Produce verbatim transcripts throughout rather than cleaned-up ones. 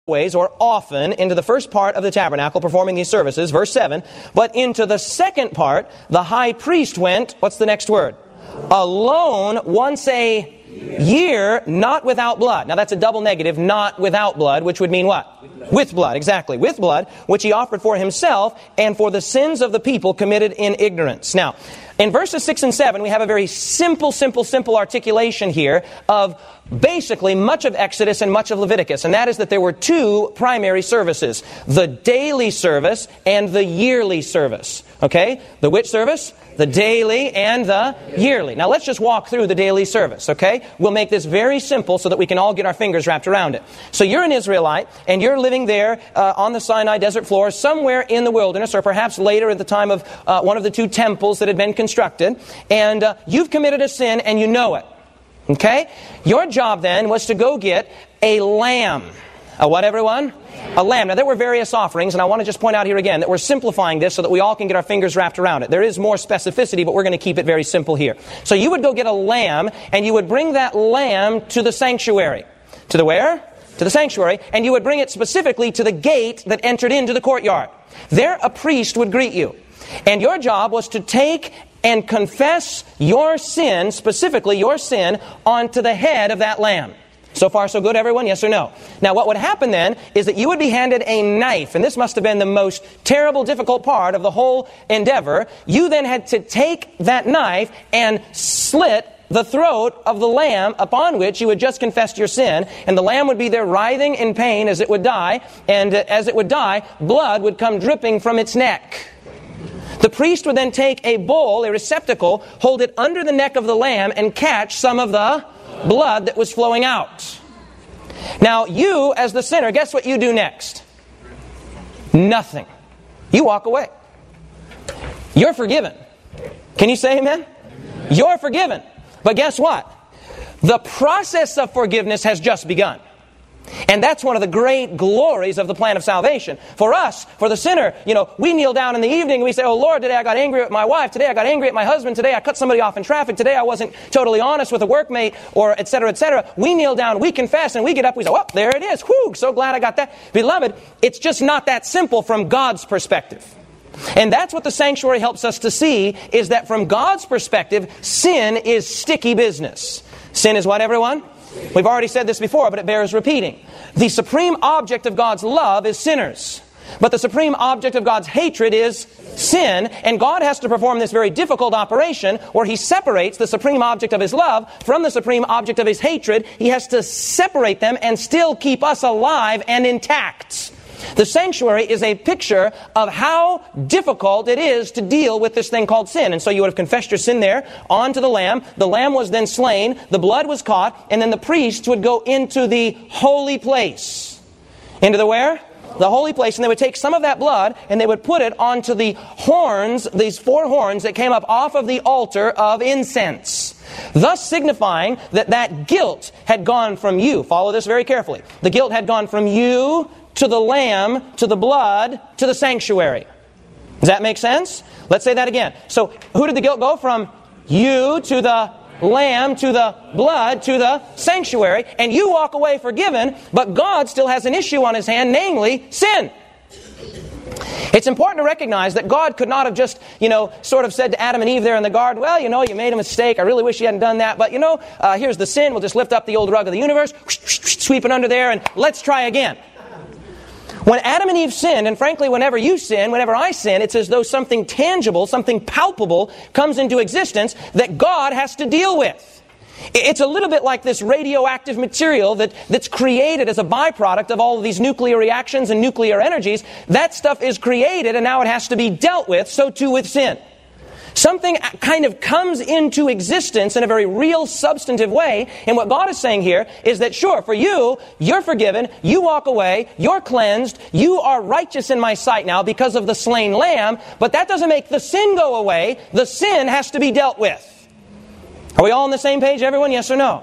always or often into the first part of the tabernacle performing these services, verse seven, but into the second part the high priest went, what's the next word? Alone once a year, not without blood. Now that's a double negative, not without blood, which would mean what? With blood. With blood, exactly. With blood, which he offered for himself and for the sins of the people committed in ignorance. Now, in verses six and seven, we have a very simple, simple, simple articulation here of basically much of Exodus and much of Leviticus. And that is that there were two primary services. The daily service and the yearly service. Okay? The which service? The daily and the yearly. Now let's just walk through the daily service, okay? We'll make this very simple so that we can all get our fingers wrapped around it. So you're an Israelite, and you're living there uh, on the Sinai desert floor, somewhere in the wilderness, or perhaps later at the time of uh, one of the two temples that had been constructed, and uh, you've committed a sin and you know it, okay? Your job then was to go get a lamb. A what, everyone? A lamb. Now, there were various offerings, and I want to just point out here again that we're simplifying this so that we all can get our fingers wrapped around it. There is more specificity, but we're going to keep it very simple here. So you would go get a lamb, and you would bring that lamb to the sanctuary. To the where? To the sanctuary. And you would bring it specifically to the gate that entered into the courtyard. There, a priest would greet you. And your job was to take and confess your sin, specifically your sin, onto the head of that lamb. So far, so good, everyone? Yes or no? Now, what would happen then is that you would be handed a knife, and this must have been the most terrible, difficult part of the whole endeavor. You then had to take that knife and slit the throat of the lamb upon which you had just confessed your sin, and the lamb would be there writhing in pain as it would die, and as it would die, blood would come dripping from its neck. The priest would then take a bowl, a receptacle, hold it under the neck of the lamb, and catch some of the blood that was flowing out. Now, you, as the sinner, guess what you do next? Nothing. You walk away. You're forgiven. Can you say amen? You're forgiven. But guess what? The process of forgiveness has just begun. And that's one of the great glories of the plan of salvation. For us, for the sinner, you know, we kneel down in the evening and we say, oh Lord, today I got angry with my wife, today I got angry at my husband, today I cut somebody off in traffic, today I wasn't totally honest with a workmate, or et cetera, et cetera. We kneel down, we confess, and we get up, we say, oh, there it is. Whew, so glad I got that. Beloved, it's just not that simple from God's perspective. And that's what the sanctuary helps us to see, is that from God's perspective, sin is sticky business. Sin is what, everyone? We've already said this before, but it bears repeating. The supreme object of God's love is sinners. But the supreme object of God's hatred is sin. And God has to perform this very difficult operation where He separates the supreme object of His love from the supreme object of His hatred. He has to separate them and still keep us alive and intact. The sanctuary is a picture of how difficult it is to deal with this thing called sin. And so you would have confessed your sin there onto the lamb. The lamb was then slain. The blood was caught. And then the priest would go into the holy place. Into the where? The holy place. And they would take some of that blood and they would put it onto the horns, these four horns that came up off of the altar of incense. Thus signifying that that guilt had gone from you. Follow this very carefully. The guilt had gone from you to the lamb, to the blood, to the sanctuary. Does that make sense? Let's say that again. So, who did the guilt go from? You to the lamb, to the blood, to the sanctuary. And you walk away forgiven, but God still has an issue on His hand, namely sin. It's important to recognize that God could not have just, you know, sort of said to Adam and Eve there in the garden, well, you know, you made a mistake. I really wish you hadn't done that. But, you know, uh, here's the sin. We'll just lift up the old rug of the universe, sweep it under there, and let's try again. When Adam and Eve sinned, and frankly, whenever you sin, whenever I sin, it's as though something tangible, something palpable comes into existence that God has to deal with. It's a little bit like this radioactive material that, that's created as a byproduct of all of these nuclear reactions and nuclear energies. That stuff is created and now it has to be dealt with, so too with sin. Something kind of comes into existence in a very real, substantive way. And what God is saying here is that, sure, for you, you're forgiven, you walk away, you're cleansed, you are righteous in my sight now because of the slain lamb, but that doesn't make the sin go away. The sin has to be dealt with. Are we all on the same page, everyone? Yes or no?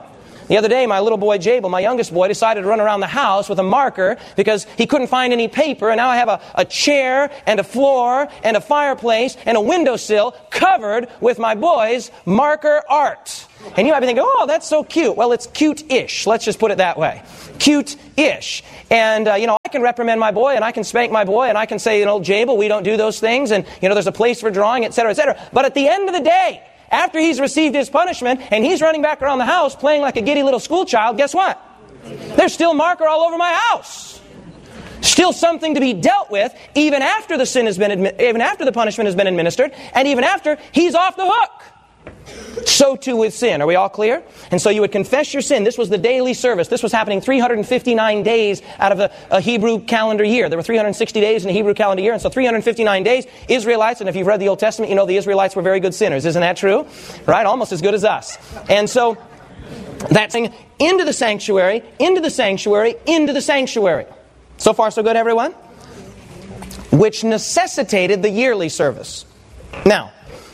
The other day, my little boy Jabel, my youngest boy, decided to run around the house with a marker because he couldn't find any paper, and now I have a, a chair and a floor and a fireplace and a windowsill covered with my boy's marker art. And you might be thinking, oh, that's so cute. Well, it's cute-ish. Let's just put it that way. Cute-ish. And, uh, you know, I can reprimand my boy, and I can spank my boy, and I can say, you know, Jabel, we don't do those things, and, you know, there's a place for drawing, et cetera, et cetera. But at the end of the day, after he's received his punishment, and he's running back around the house playing like a giddy little school child, guess what? There's still marker all over my house. Still something to be dealt with, even after the sin has been, admi- even after the punishment has been administered, and even after he's off the hook. So too with sin. Are we all clear? And so you would confess your sin. This was the daily service. This was happening three hundred fifty-nine days out of a, a Hebrew calendar year. There were three hundred sixty days in a Hebrew calendar year. And so three hundred fifty-nine days, Israelites, and if you've read the Old Testament, you know the Israelites were very good sinners. Isn't that true? Right? Almost as good as us. And so that's into the sanctuary, into the sanctuary, into the sanctuary. So far so good, everyone? Which necessitated the yearly service. Now,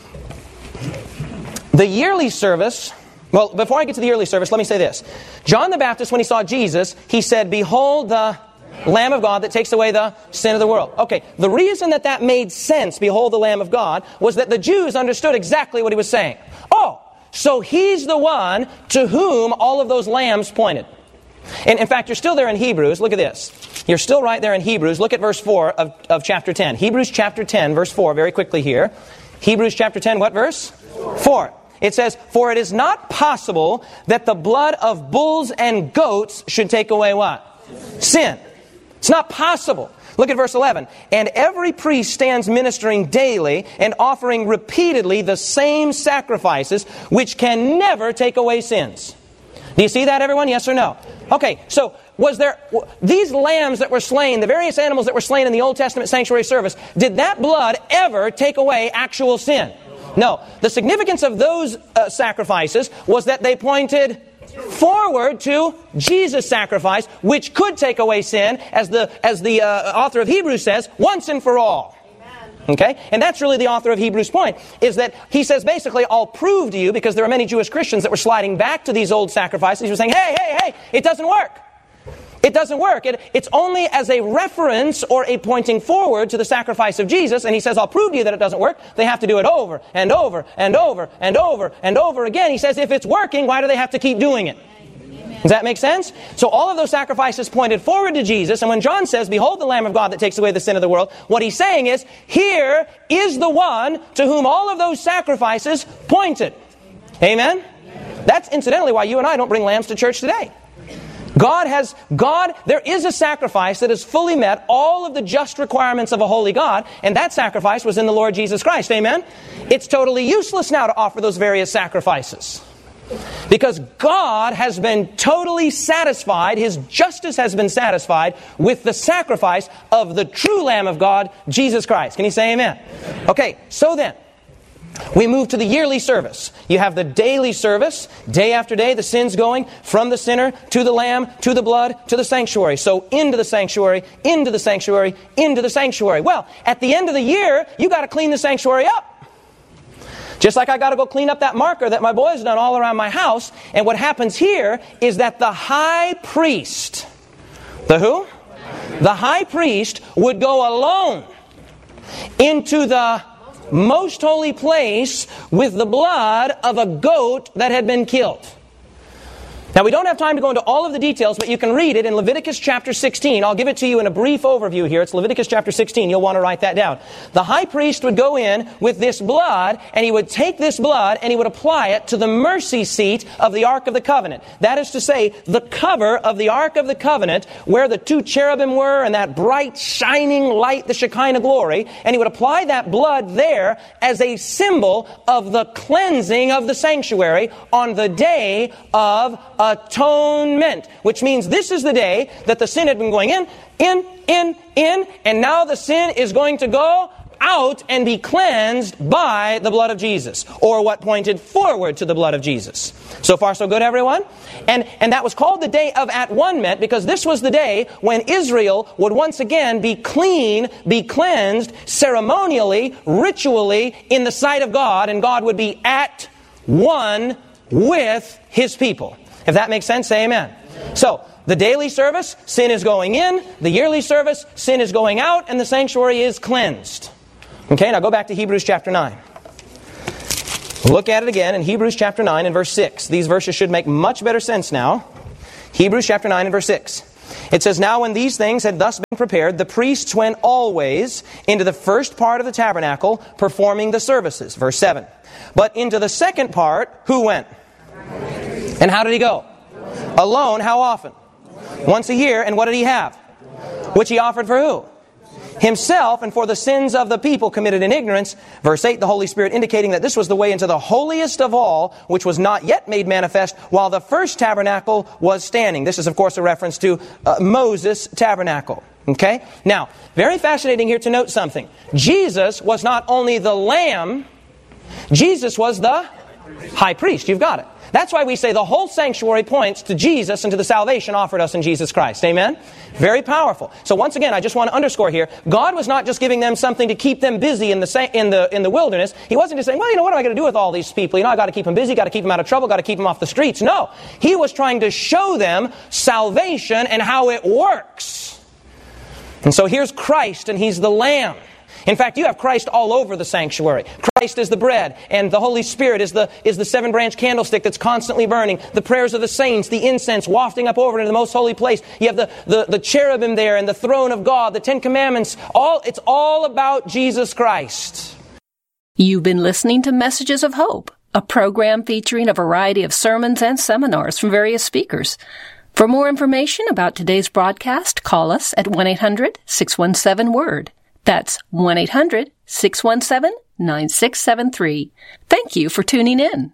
the yearly service, well, before I get to the yearly service, let me say this. John the Baptist, when he saw Jesus, he said, behold the Lamb of God that takes away the sin of the world. Okay, the reason that that made sense, behold the Lamb of God, was that the Jews understood exactly what he was saying. Oh, so he's the one to whom all of those lambs pointed. And in fact, you're still there in Hebrews. Look at this. You're still right there in Hebrews. Look at verse four of, of chapter ten. Hebrews chapter ten, verse four, very quickly here. Hebrews chapter ten, what verse? four. It says, for it is not possible that the blood of bulls and goats should take away what? Sin. It's not possible. Look at verse eleven. And every priest stands ministering daily and offering repeatedly the same sacrifices, which can never take away sins. Do you see that, everyone? Yes or no? Okay, so was there, these lambs that were slain, the various animals that were slain in the Old Testament sanctuary service, did that blood ever take away actual sin? No. The significance of those uh, sacrifices was that they pointed forward to Jesus' sacrifice, which could take away sin, as the as the uh, author of Hebrews says, once and for all. Okay? And that's really the author of Hebrews' point, is that he says basically, I'll prove to you, because there are many Jewish Christians that were sliding back to these old sacrifices. He was saying, hey, hey, hey, it doesn't work. It doesn't work. It, it's only as a reference or a pointing forward to the sacrifice of Jesus. And he says, I'll prove to you that it doesn't work. They have to do it over and over and over and over and over again. He says, if it's working, why do they have to keep doing it? Does that make sense? So all of those sacrifices pointed forward to Jesus. And when John says, behold the Lamb of God that takes away the sin of the world, what he's saying is, here is the one to whom all of those sacrifices pointed. Amen? That's incidentally why you and I don't bring lambs to church today. God has, God, there is a sacrifice that has fully met all of the just requirements of a holy God, and that sacrifice was in the Lord Jesus Christ. Amen? It's totally useless now to offer those various sacrifices. Because God has been totally satisfied, His justice has been satisfied with the sacrifice of the true Lamb of God, Jesus Christ. Can you say amen? Okay, so then, we move to the yearly service. You have the daily service, day after day, the sin's going from the sinner to the lamb, to the blood, to the sanctuary. So into the sanctuary, into the sanctuary, into the sanctuary. Well, at the end of the year, you got to clean the sanctuary up. Just like I got to go clean up that marker that my boy's done all around my house. And what happens here is that the high priest, the who? The high priest would go alone into the most holy place with the blood of a goat that had been killed. Now, we don't have time to go into all of the details, but you can read it in Leviticus chapter sixteen. I'll give it to you in a brief overview here. It's Leviticus chapter sixteen. You'll want to write that down. The high priest would go in with this blood, and he would take this blood, and he would apply it to the mercy seat of the Ark of the Covenant. That is to say, the cover of the Ark of the Covenant, where the two cherubim were, and that bright, shining light, the Shekinah glory, and he would apply that blood there as a symbol of the cleansing of the sanctuary on the day of atonement, which means this is the day that the sin had been going in, in, in, in, and now the sin is going to go out and be cleansed by the blood of Jesus, or what pointed forward to the blood of Jesus. So far, so good, everyone? And, and that was called the Day of At-One-Ment, because this was the day when Israel would once again be clean, be cleansed, ceremonially, ritually, in the sight of God, and God would be at one with His people. If that makes sense, say amen. So, the daily service, sin is going in. The yearly service, sin is going out. And the sanctuary is cleansed. Okay, now go back to Hebrews chapter nine. Look at it again in Hebrews chapter nine and verse six. These verses should make much better sense now. Hebrews chapter nine and verse six. It says, "Now when these things had thus been prepared, the priests went always into the first part of the tabernacle, performing the services." Verse seven. "But into the second part, who went? And how did he go? Alone, how often? Once a year. And what did he have? Which he offered for who? Himself, and for the sins of the people committed in ignorance." Verse eight, the Holy Spirit indicating that this was the way into the holiest of all, which was not yet made manifest, while the first tabernacle was standing. This is, of course, a reference to uh, Moses' tabernacle. Okay? Now, very fascinating here to note something. Jesus was not only the Lamb, Jesus was the High Priest. You've got it. That's why we say the whole sanctuary points to Jesus and to the salvation offered us in Jesus Christ. Amen? Very powerful. So once again, I just want to underscore here, God was not just giving them something to keep them busy in the in the in the wilderness. He wasn't just saying, well, you know, what am I going to do with all these people? You know, I got to keep them busy, got to keep them out of trouble, got to keep them off the streets. No. He was trying to show them salvation and how it works. And so here's Christ, and He's the Lamb. In fact, you have Christ all over the sanctuary. Christ is the bread, and the Holy Spirit is the is the seven-branch candlestick that's constantly burning. The prayers of the saints, the incense wafting up over into the most holy place. You have the, the, the cherubim there, and the throne of God, the Ten Commandments. All It's all about Jesus Christ. You've been listening to Messages of Hope, a program featuring a variety of sermons and seminars from various speakers. For more information about today's broadcast, call us at one eight hundred six one seven word. That's one eight hundred six one seven nine six seven three. Thank you for tuning in.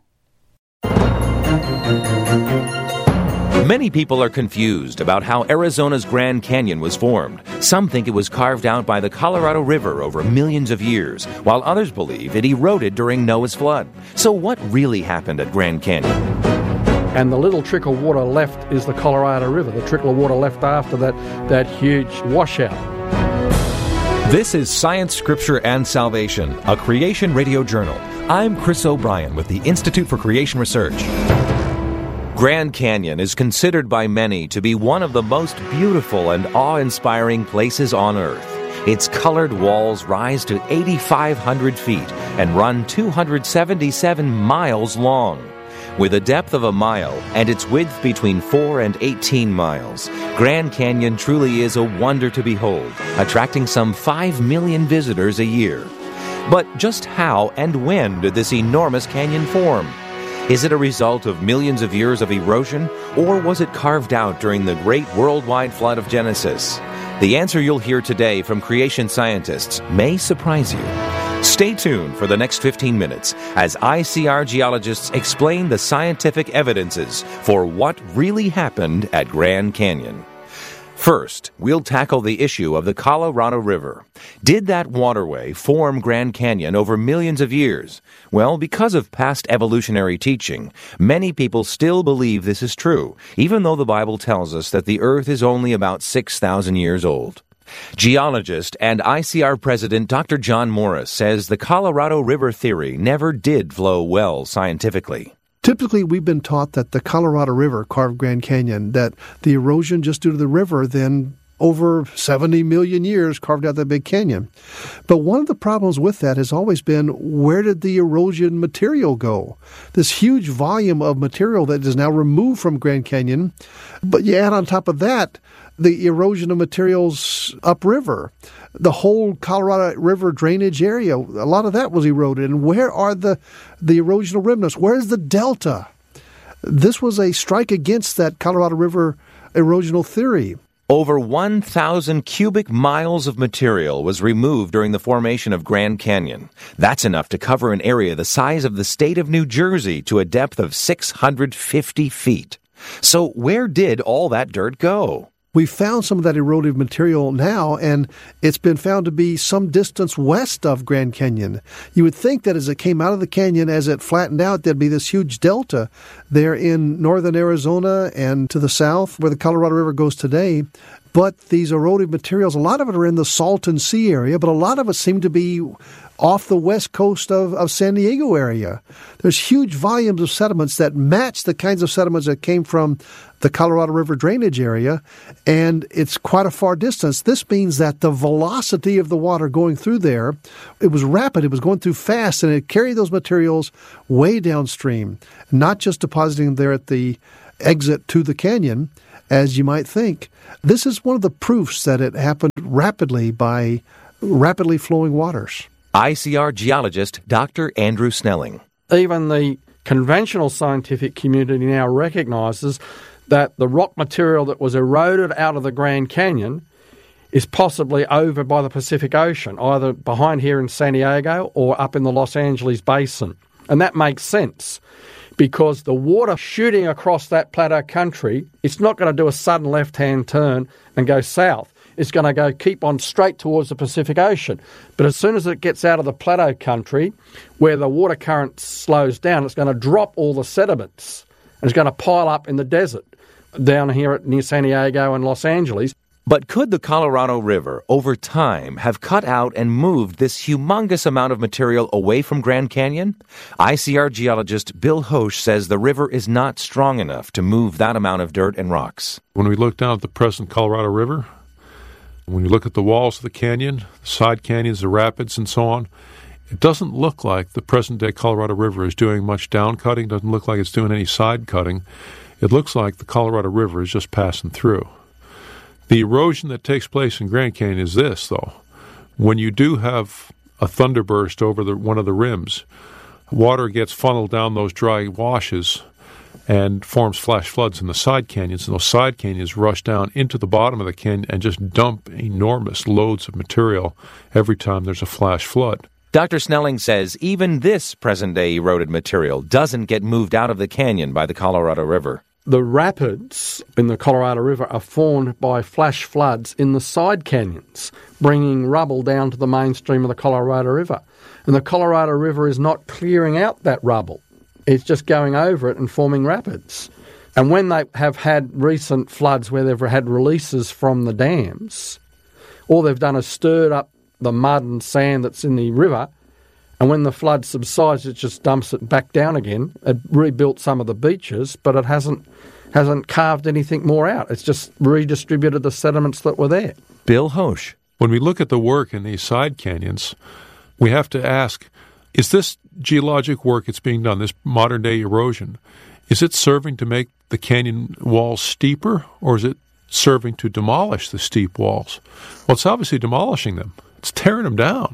Many people are confused about how Arizona's Grand Canyon was formed. Some think it was carved out by the Colorado River over millions of years, while others believe it eroded during Noah's flood. So what really happened at Grand Canyon? And the little trickle of water left is the Colorado River, the trickle of water left after that, that huge washout. This is Science, Scripture, and Salvation, a Creation Radio Journal. I'm Chris O'Brien with the Institute for Creation Research. Grand Canyon is considered by many to be one of the most beautiful and awe-inspiring places on Earth. Its colored walls rise to eight thousand five hundred feet and run two hundred seventy-seven miles long. With a depth of a mile and its width between four and eighteen miles, Grand Canyon truly is a wonder to behold, attracting some five million visitors a year. But just how and when did this enormous canyon form? Is it a result of millions of years of erosion, or was it carved out during the great worldwide flood of Genesis? The answer you'll hear today from creation scientists may surprise you. Stay tuned for the next fifteen minutes as I C R geologists explain the scientific evidences for what really happened at Grand Canyon. First, we'll tackle the issue of the Colorado River. Did that waterway form Grand Canyon over millions of years? Well, because of past evolutionary teaching, many people still believe this is true, even though the Bible tells us that the Earth is only about six thousand years old. Geologist and I C R president Doctor John Morris says the Colorado River theory never did flow well scientifically. Typically, we've been taught that the Colorado River carved Grand Canyon, that the erosion just due to the river then over seventy million years carved out that big canyon. But one of the problems with that has always been, where did the erosion material go? This huge volume of material that is now removed from Grand Canyon, but you add on top of that the erosion of materials upriver. The whole Colorado River drainage area, a lot of that was eroded. And where are the, the erosional remnants? Where's the delta? This was a strike against that Colorado River erosional theory. Over one thousand cubic miles of material was removed during the formation of Grand Canyon. That's enough to cover an area the size of the state of New Jersey to a depth of six hundred fifty feet. So where did all that dirt go? We found some of that eroded material now, and it's been found to be some distance west of Grand Canyon. You would think that as it came out of the canyon, as it flattened out, there'd be this huge delta there in northern Arizona and to the south, where the Colorado River goes today. but these erodive materials, a lot of it are in the Salton Sea area, but a lot of it seem to be off the west coast of, of San Diego area. There's huge volumes of sediments that match the kinds of sediments that came from the Colorado River drainage area, and it's quite a far distance. This means that the velocity of the water going through there, it was rapid, it was going through fast, and it carried those materials way downstream, not just depositing them there at the exit to the canyon, as you might think. This is one of the proofs that it happened rapidly by rapidly flowing waters. I C R geologist Doctor Andrew Snelling. Even the conventional scientific community now recognizes that the rock material that was eroded out of the Grand Canyon is possibly over by the Pacific Ocean, either behind here in San Diego or up in the Los Angeles Basin. And that makes sense because the water shooting across that plateau country, it's not going to do a sudden left-hand turn and go south. It's going to go keep on straight towards the Pacific Ocean. But as soon as it gets out of the plateau country, where the water current slows down, it's going to drop all the sediments and it's going to pile up in the desert down here at, near San Diego and Los Angeles. But could the Colorado River, over time, have cut out and moved this humongous amount of material away from Grand Canyon? I C R geologist Bill Hosch says the river is not strong enough to move that amount of dirt and rocks. When we look down at the present Colorado River, when you look at the walls of the canyon, the side canyons, the rapids, and so on, it doesn't look like the present-day Colorado River is doing much down cutting, doesn't look like it's doing any side cutting. It looks like the Colorado River is just passing through. The erosion that takes place in Grand Canyon is this, though. When you do have a thunderburst over the, one of the rims, water gets funneled down those dry washes and forms flash floods in the side canyons, and those side canyons rush down into the bottom of the canyon and just dump enormous loads of material every time there's a flash flood. Doctor Snelling says even this present-day eroded material doesn't get moved out of the canyon by the Colorado River. The rapids in the Colorado River are formed by flash floods in the side canyons, bringing rubble down to the mainstream of the Colorado River. And the Colorado River is not clearing out that rubble. It's just going over it and forming rapids. And when they have had recent floods where they've had releases from the dams, all they've done is stirred up the mud and sand that's in the river, and when the flood subsides, it just dumps it back down again. It rebuilt some of the beaches, but it hasn't hasn't carved anything more out. It's just redistributed the sediments that were there. Bill Hosch. When we look at the work in these side canyons, we have to ask, is this geologic work that's being done, this modern-day erosion, is it serving to make the canyon walls steeper, or is it serving to demolish the steep walls? Well, it's obviously demolishing them. It's tearing them down.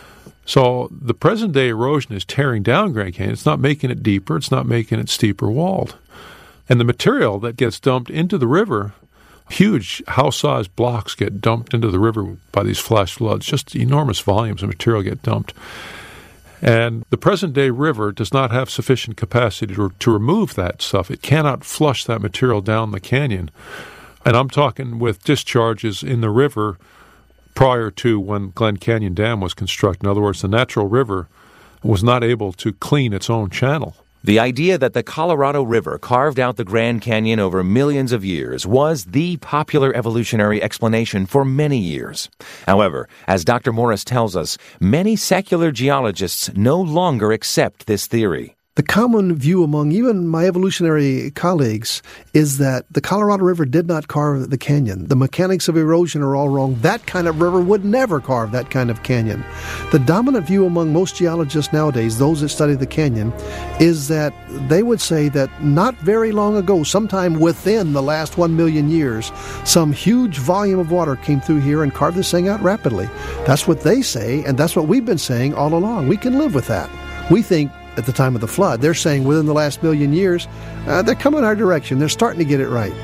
So the present-day erosion is tearing down Grand Canyon. It's not making it deeper. It's not making it steeper walled. And the material that gets dumped into the river, huge house-sized blocks get dumped into the river by these flash floods. Just enormous volumes of material get dumped. And the present-day river does not have sufficient capacity to, to remove that stuff. It cannot flush that material down the canyon. And I'm talking with discharges in the river prior to when Glen Canyon Dam was constructed. In other words, the natural river was not able to clean its own channel. The idea that the Colorado River carved out the Grand Canyon over millions of years was the popular evolutionary explanation for many years. However, as Doctor Morris tells us, many secular geologists no longer accept this theory. The common view among even my evolutionary colleagues is that the Colorado River did not carve the canyon. The mechanics of erosion are all wrong. That kind of river would never carve that kind of canyon. The dominant view among most geologists nowadays, those that study the canyon, is that they would say that not very long ago, sometime within the last one million years, some huge volume of water came through here and carved this thing out rapidly. That's what they say, and that's what we've been saying all along. We can live with that. We think at the time of the flood. They're saying within the last million years, uh, they're coming our direction. They're starting to get it right.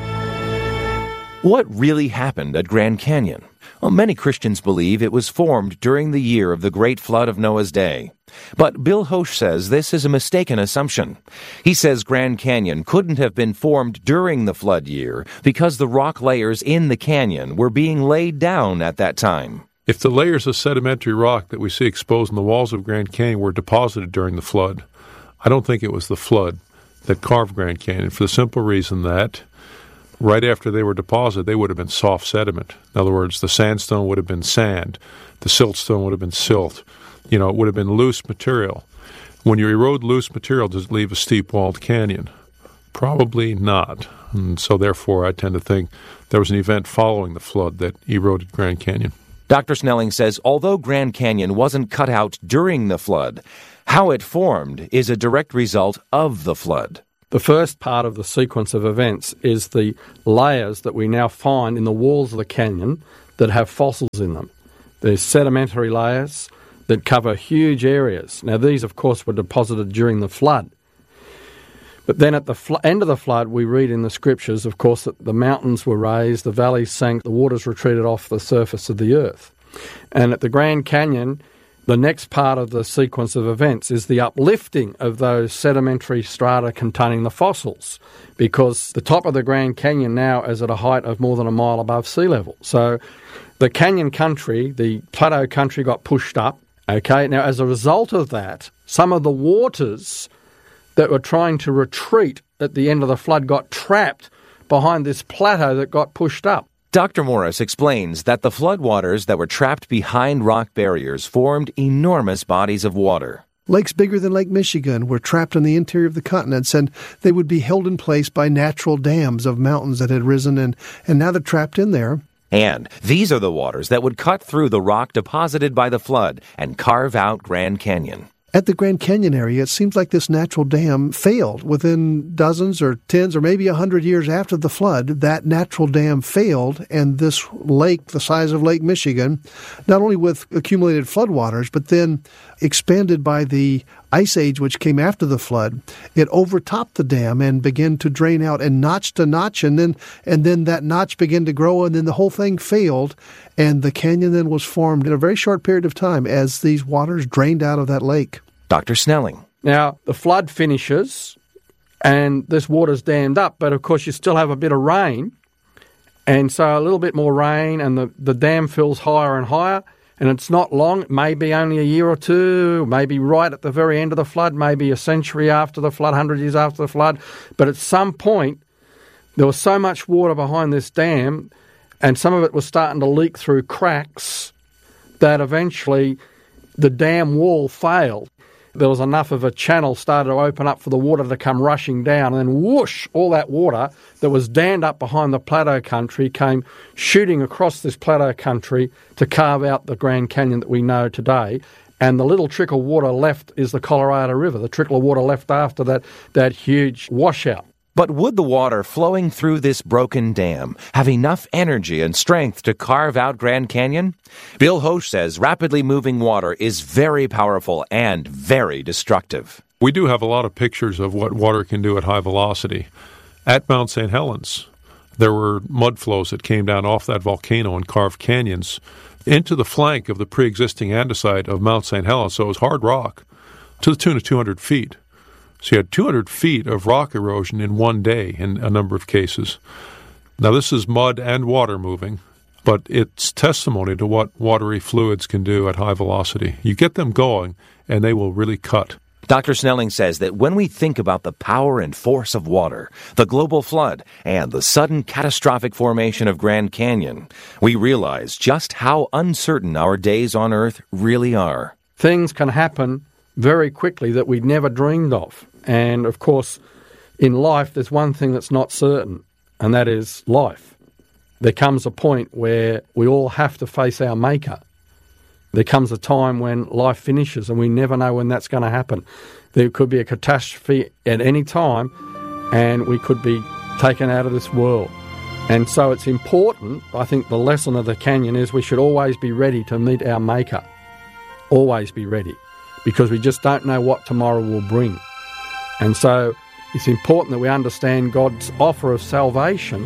What really happened at Grand Canyon? Well, many Christians believe it was formed during the year of the great flood of Noah's day. But Bill Hosch says this is a mistaken assumption. He says Grand Canyon couldn't have been formed during the flood year because the rock layers in the canyon were being laid down at that time. If the layers of sedimentary rock that we see exposed in the walls of Grand Canyon were deposited during the flood, I don't think it was the flood that carved Grand Canyon, for the simple reason that right after they were deposited, they would have been soft sediment. In other words, the sandstone would have been sand. The siltstone would have been silt. You know, it would have been loose material. When you erode loose material, does it leave a steep-walled canyon? Probably not. And so, therefore, I tend to think there was an event following the flood that eroded Grand Canyon. Doctor Snelling says although Grand Canyon wasn't cut out during the flood, how it formed is a direct result of the flood. The first part of the sequence of events is the layers that we now find in the walls of the canyon that have fossils in them. There's sedimentary layers that cover huge areas. Now, these, of course, were deposited during the flood. But then at the fl- end of the flood, we read in the scriptures, of course, that the mountains were raised, the valleys sank, the waters retreated off the surface of the earth. And at the Grand Canyon, the next part of the sequence of events is the uplifting of those sedimentary strata containing the fossils, because the top of the Grand Canyon now is at a height of more than a mile above sea level. So the canyon country, the plateau country, got pushed up. Okay, now as a result of that, some of the waters that were trying to retreat at the end of the flood got trapped behind this plateau that got pushed up. Doctor Morris explains that the floodwaters that were trapped behind rock barriers formed enormous bodies of water. Lakes bigger than Lake Michigan were trapped in the interior of the continents, and they would be held in place by natural dams of mountains that had risen, and, and now they're trapped in there. And these are the waters that would cut through the rock deposited by the flood and carve out Grand Canyon. At the Grand Canyon area, it seems like this natural dam failed. Within dozens or tens or maybe a hundred years after the flood, that natural dam failed, and this lake, the size of Lake Michigan, not only with accumulated floodwaters, but then expanded by the ice age which came after the flood, it overtopped the dam and began to drain out and notch to notch, and then and then that notch began to grow, and then the whole thing failed, and the canyon then was formed in a very short period of time as these waters drained out of that lake. Doctor Snelling. Now, the flood finishes, and this water's dammed up, but of course you still have a bit of rain, and so a little bit more rain, and the, the dam fills higher and higher, and it's not long, maybe only a year or two, maybe right at the very end of the flood, maybe a century after the flood, one hundred years after the flood. But at some point, there was so much water behind this dam, and some of it was starting to leak through cracks, that eventually the dam wall failed. There was enough of a channel started to open up for the water to come rushing down, and then whoosh, all that water that was dammed up behind the plateau country came shooting across this plateau country to carve out the Grand Canyon that we know today. And the little trickle of water left is the Colorado River, the trickle of water left after that, that huge washout. But would the water flowing through this broken dam have enough energy and strength to carve out Grand Canyon? Bill Hoche says rapidly moving water is very powerful and very destructive. We do have a lot of pictures of what water can do at high velocity. At Mount Saint Helens, there were mud flows that came down off that volcano and carved canyons into the flank of the pre-existing andesite of Mount Saint Helens, so it was hard rock, to the tune of two hundred feet. So you had two hundred feet of rock erosion in one day in a number of cases. Now, this is mud and water moving, but it's testimony to what watery fluids can do at high velocity. You get them going, and they will really cut. Doctor Snelling says that when we think about the power and force of water, the global flood, and the sudden catastrophic formation of Grand Canyon, we realize just how uncertain our days on Earth really are. Things can happen very quickly that we'd never dreamed of. And, of course, in life, there's one thing that's not certain, and that is life. There comes a point where we all have to face our Maker. There comes a time when life finishes, and we never know when that's going to happen. There could be a catastrophe at any time, and we could be taken out of this world. And so it's important, I think the lesson of the canyon is we should always be ready to meet our Maker. Always be ready, because we just don't know what tomorrow will bring. And so it's important that we understand God's offer of salvation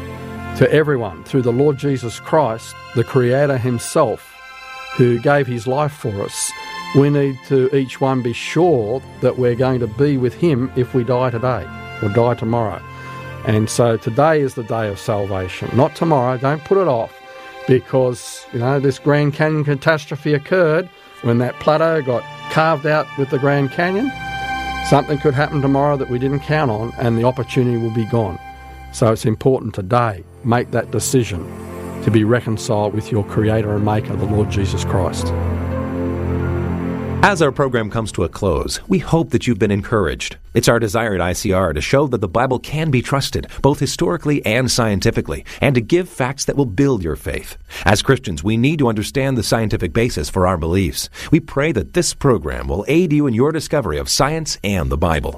to everyone through the Lord Jesus Christ, the Creator himself, who gave his life for us. We need to each one be sure that we're going to be with him if we die today or die tomorrow. And so today is the day of salvation, not tomorrow. Don't put it off, because, you know, this Grand Canyon catastrophe occurred when that plateau got carved out with the Grand Canyon. Something could happen tomorrow that we didn't count on, and the opportunity will be gone. So it's important today, make that decision to be reconciled with your Creator and Maker, the Lord Jesus Christ. As our program comes to a close, we hope that you've been encouraged. It's our desire at I C R to show that the Bible can be trusted, both historically and scientifically, and to give facts that will build your faith. As Christians, we need to understand the scientific basis for our beliefs. We pray that this program will aid you in your discovery of science and the Bible.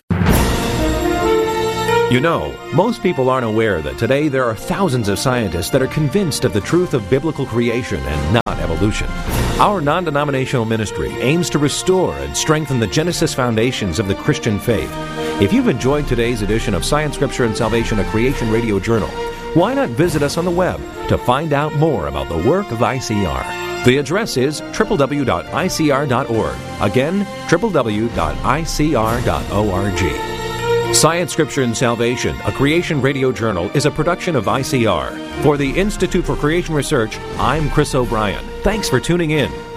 You know, most people aren't aware that today there are thousands of scientists that are convinced of the truth of biblical creation and not evolution. Our non-denominational ministry aims to restore and strengthen the Genesis foundations of the Christian faith. If you've enjoyed today's edition of Science, Scripture, and Salvation, a Creation Radio Journal, why not visit us on the web to find out more about the work of I C R? The address is w w w dot i c r dot org. Again, w w w dot i c r dot org. Science, Scripture, and Salvation, a Creation Radio Journal, is a production of I C R. For the Institute for Creation Research, I'm Chris O'Brien. Thanks for tuning in.